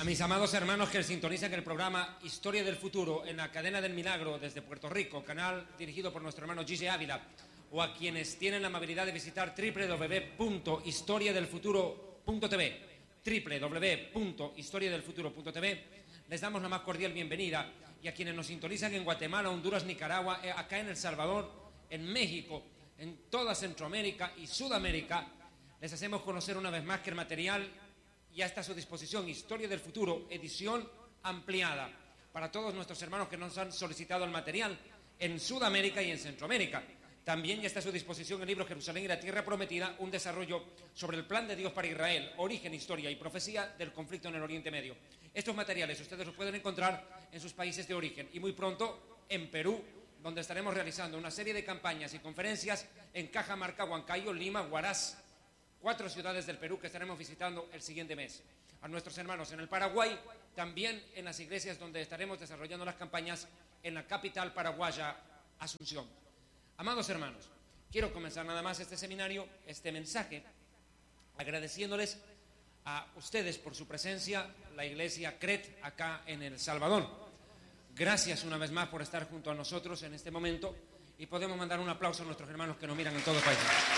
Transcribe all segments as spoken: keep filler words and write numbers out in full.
A mis amados hermanos que sintonizan el programa Historia del Futuro en la cadena del Milagro desde Puerto Rico, canal dirigido por nuestro hermano Gise Ávila, o a quienes tienen la amabilidad de visitar doble u doble u doble u punto historia del futuro punto t v, doble u doble u doble u punto historia del futuro punto t v, les damos la más cordial bienvenida, y a quienes nos sintonizan en Guatemala, Honduras, Nicaragua, acá en El Salvador, en México, en toda Centroamérica y Sudamérica, les hacemos conocer una vez más que el material ya está a su disposición, Historia del Futuro, edición ampliada, para todos nuestros hermanos que nos han solicitado el material en Sudamérica y en Centroamérica. También ya está a su disposición el libro Jerusalén y la Tierra Prometida, un desarrollo sobre el plan de Dios para Israel, origen, historia y profecía del conflicto en el Oriente Medio. Estos materiales ustedes los pueden encontrar en sus países de origen y muy pronto en Perú, donde estaremos realizando una serie de campañas y conferencias en Cajamarca, Huancayo, Lima, Huaraz, cuatro ciudades del Perú que estaremos visitando el siguiente mes. A nuestros hermanos en el Paraguay, también en las iglesias donde estaremos desarrollando las campañas en la capital paraguaya, Asunción. Amados hermanos, quiero comenzar nada más este seminario, este mensaje, agradeciéndoles a ustedes por su presencia, la iglesia C R E T acá en El Salvador. Gracias una vez más por estar junto a nosotros en este momento, y podemos mandar un aplauso a nuestros hermanos que nos miran en todo el país.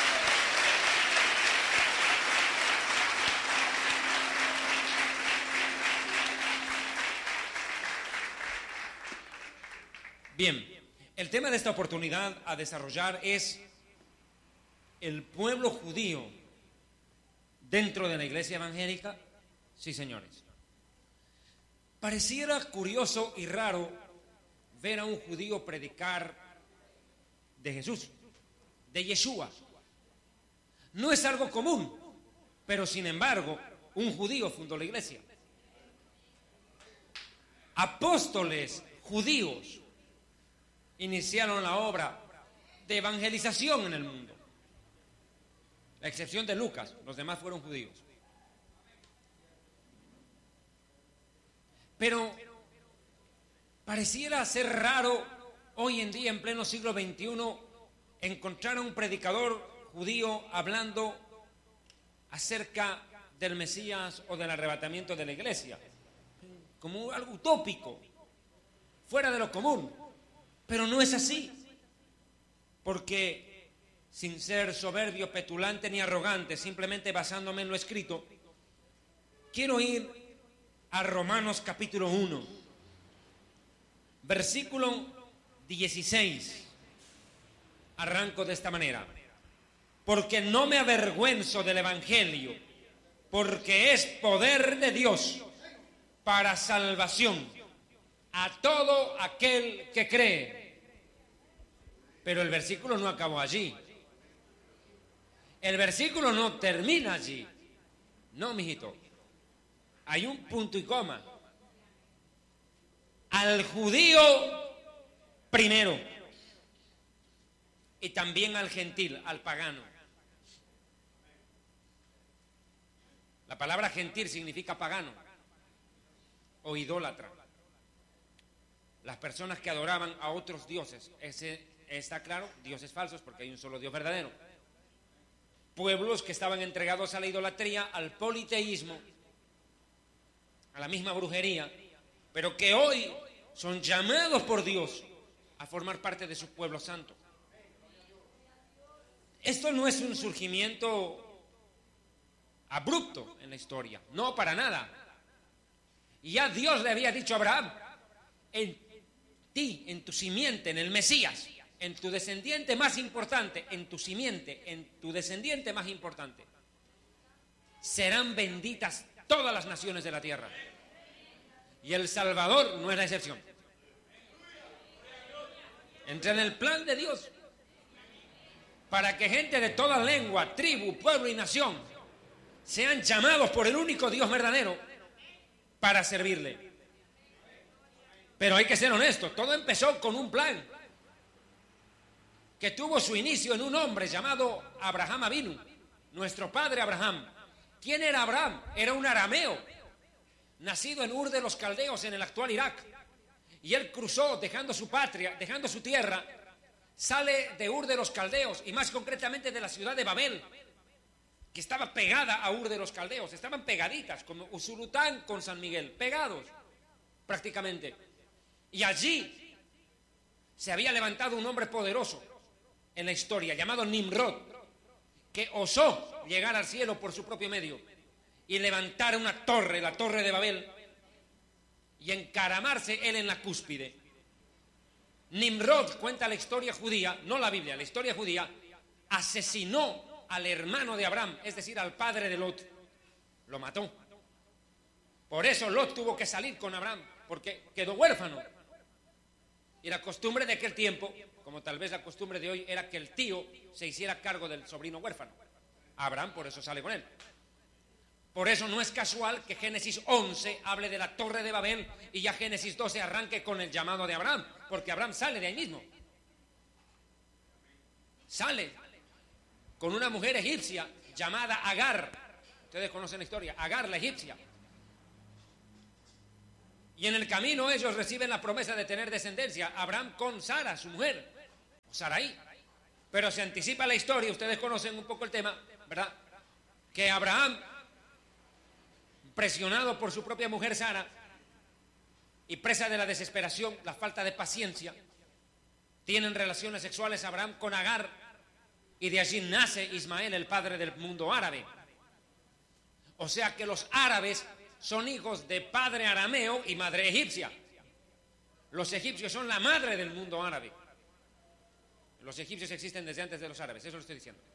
Bien, el tema de esta oportunidad a desarrollar es el pueblo judío dentro de la iglesia evangélica. Sí, señores. Pareciera curioso y raro ver a un judío predicar de Jesús, de Yeshua. No es algo común, pero sin embargo, un judío fundó la iglesia. Apóstoles judíos iniciaron la obra de evangelización en el mundo, a excepción de Lucas, los demás fueron judíos. Pero pareciera ser raro hoy en día, en pleno siglo veintiuno, encontrar a un predicador judío hablando acerca del Mesías o del arrebatamiento de la iglesia, como algo utópico, fuera de lo común. Pero no es así, porque sin ser soberbio, petulante ni arrogante, simplemente basándome en lo escrito, quiero ir a Romanos capítulo uno, versículo dieciséis. Arranco de esta manera: porque no me avergüenzo del evangelio, porque es poder de Dios para salvación a todo aquel que cree. Pero el versículo no acabó allí. El versículo no termina allí. No, mijito. Hay un punto y coma. Al judío primero. Y también al gentil, al pagano. La palabra gentil significa pagano o idólatra. Las personas que adoraban a otros dioses, ese está claro, dioses falsos, porque hay un solo Dios verdadero. Pueblos que estaban entregados a la idolatría, al politeísmo, a la misma brujería, pero que hoy son llamados por Dios a formar parte de su pueblo santo. Esto no es un surgimiento abrupto en la historia, no, para nada. Y ya Dios le había dicho a Abraham: en ti, en tu simiente, en el Mesías, en tu descendiente más importante, en tu simiente, en tu descendiente más importante, serán benditas todas las naciones de la tierra. Y El Salvador no es la excepción. Entra en el plan de Dios para que gente de toda lengua, tribu, pueblo y nación sean llamados por el único Dios verdadero para servirle. Pero hay que ser honestos, todo empezó con un plan que tuvo su inicio en un hombre llamado Abraham Avinu, nuestro padre Abraham. ¿Quién era Abraham? Era un arameo, nacido en Ur de los Caldeos, en el actual Irak. Y él cruzó dejando su patria, dejando su tierra, sale de Ur de los Caldeos, y más concretamente de la ciudad de Babel, que estaba pegada a Ur de los Caldeos, estaban pegaditas, como Usulután con San Miguel, pegados prácticamente. Y allí se había levantado un hombre poderoso en la historia, llamado Nimrod, que osó llegar al cielo por su propio medio y levantar una torre, la torre de Babel, y encaramarse él en la cúspide. Nimrod, cuenta la historia judía, no la Biblia, la historia judía, asesinó al hermano de Abraham, es decir, al padre de Lot. Lo mató. Por eso Lot tuvo que salir con Abraham, porque quedó huérfano. Y la costumbre de aquel tiempo, como tal vez la costumbre de hoy, era que el tío se hiciera cargo del sobrino huérfano. Abraham por eso sale con él. Por eso no es casual que Génesis once hable de la torre de Babel y ya Génesis doce arranque con el llamado de Abraham, porque Abraham sale de ahí mismo. Sale con una mujer egipcia llamada Agar. Ustedes conocen la historia, Agar la egipcia. Y en el camino ellos reciben la promesa de tener descendencia, Abraham con Sara, su mujer, o Sarai. Pero se anticipa la historia, ustedes conocen un poco el tema, ¿verdad? Que Abraham, presionado por su propia mujer Sara y presa de la desesperación, la falta de paciencia, tienen relaciones sexuales Abraham con Agar, y de allí nace Ismael, el padre del mundo árabe. O sea que los árabes son hijos de padre arameo y madre egipcia. Los egipcios son la madre del mundo árabe. Los egipcios existen desde antes de los árabes, eso lo estoy diciendo.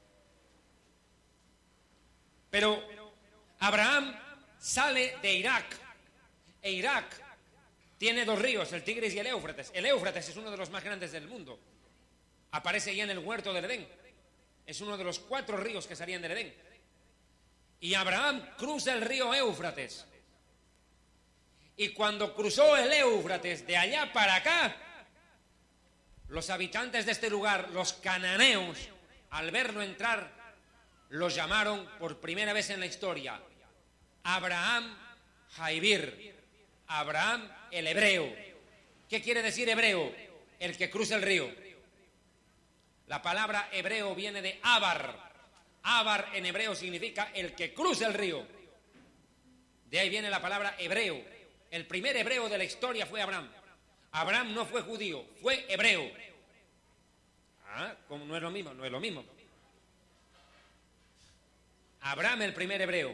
Pero Abraham sale de Irak, e Irak tiene dos ríos, el Tigris y el Éufrates. El Éufrates es uno de los más grandes del mundo. Aparece ya en el huerto del Edén. Es uno de los cuatro ríos que salían del Edén. Y Abraham cruza el río Éufrates. Y cuando cruzó el Éufrates de allá para acá, los habitantes de este lugar, los cananeos, al verlo entrar, los llamaron por primera vez en la historia Abraham Jaibir, Abraham el hebreo. ¿Qué quiere decir hebreo? El que cruza el río. La palabra hebreo viene de Abar. Abar en hebreo significa el que cruza el río. De ahí viene la palabra hebreo. El primer hebreo de la historia fue Abraham. Abraham no fue judío, fue hebreo. Ah, ¿cómo no es lo mismo? No es lo mismo. Abraham el primer hebreo.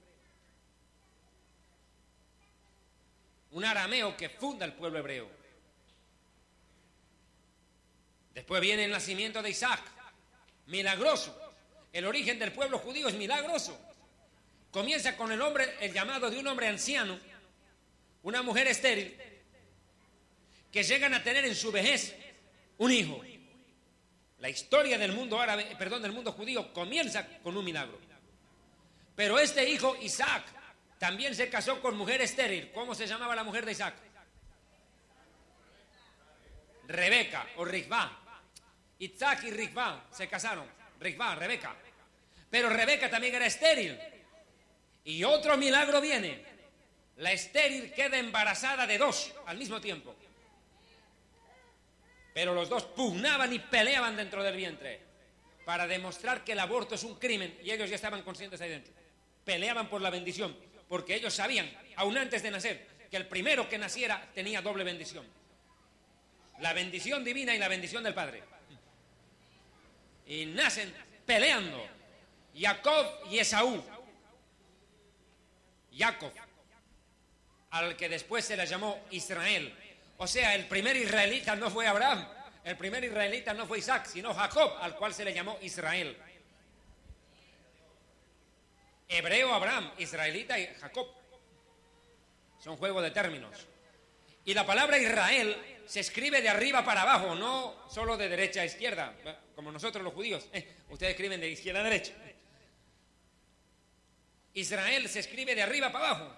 Un arameo que funda el pueblo hebreo. Después viene el nacimiento de Isaac, milagroso. El origen del pueblo judío es milagroso. Comienza con el hombre, el llamado de un hombre anciano, una mujer estéril, que llegan a tener en su vejez un hijo. La historia del mundo árabe, perdón, del mundo judío comienza con un milagro. Pero este hijo, Isaac, también se casó con mujer estéril. ¿Cómo se llamaba la mujer de Isaac? Rebeca o Rivka. Isaac y Rivka se casaron. Rivka, Rebeca. Pero Rebeca también era estéril. Y otro milagro viene. La estéril queda embarazada de dos al mismo tiempo. Pero los dos pugnaban y peleaban dentro del vientre para demostrar que el aborto es un crimen, y ellos ya estaban conscientes ahí dentro. Peleaban por la bendición, porque ellos sabían, aún antes de nacer, que el primero que naciera tenía doble bendición. La bendición divina y la bendición del Padre. Y nacen peleando Jacob y Esaú. Jacob, al que después se le llamó Israel. O sea, el primer israelita no fue Abraham, el primer israelita no fue Isaac, sino Jacob, al cual se le llamó Israel. Hebreo Abraham, israelita y Jacob. Son juego de términos. Y la palabra Israel se escribe de arriba para abajo, no solo de derecha a izquierda, como nosotros los judíos. Eh, ustedes escriben de izquierda a derecha. Israel se escribe de arriba para abajo,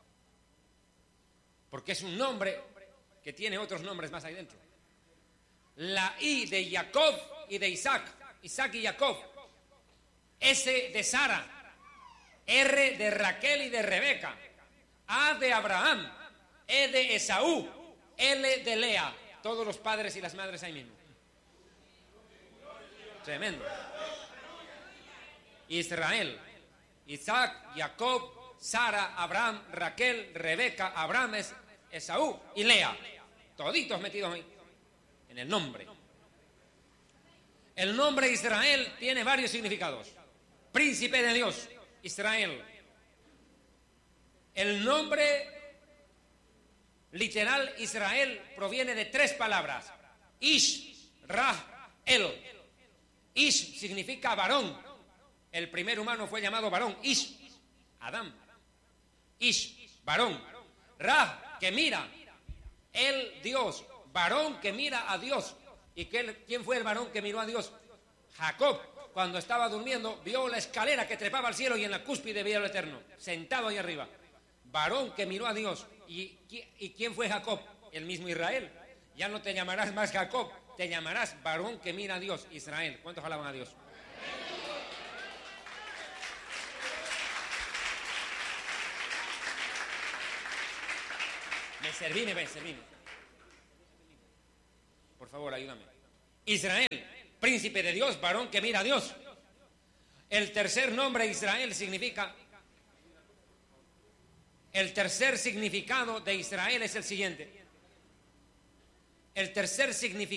porque es un nombre que tiene otros nombres más ahí dentro. La I de Jacob y de Isaac, Isaac y Jacob. S de Sara, R de Raquel y de Rebeca, A de Abraham, E de Esaú, L de Lea. Todos los padres y las madres ahí mismo. Tremendo. Israel. Isaac, Jacob, Sara, Abraham, Raquel, Rebeca, Abraham, es Esaú y Lea. Toditos metidos ahí en el nombre. El nombre Israel tiene varios significados. Príncipe de Dios, Israel. El nombre literal Israel proviene de tres palabras. Ish, Ra, El. Ish significa varón. El primer humano fue llamado varón. Ish, Adán. Ish, varón. Ra, que mira. El, Dios. Varón que mira a Dios. ¿Y quién fue el varón que miró a Dios? Jacob, cuando estaba durmiendo, vio la escalera que trepaba al cielo y en la cúspide veía lo eterno, sentado ahí arriba. Varón que miró a Dios. ¿Y, ¿Y quién fue Jacob? El mismo Israel. Ya no te llamarás más Jacob, te llamarás varón que mira a Dios, Israel. ¿Cuántos alaban a Dios? Me serví, me serví. Por favor, ayúdame. Israel, príncipe de Dios, varón que mira a Dios. El tercer nombre Israel significa... El tercer significado de Israel es el siguiente. El tercer significado